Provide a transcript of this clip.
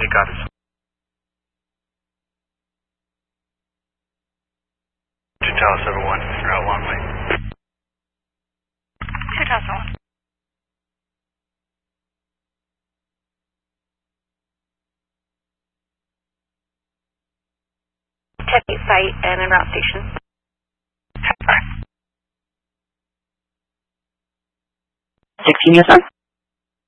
Roger, got it. Tower 71, route 1 way. 2001. Teddy site and en route station. 16 yes, sir.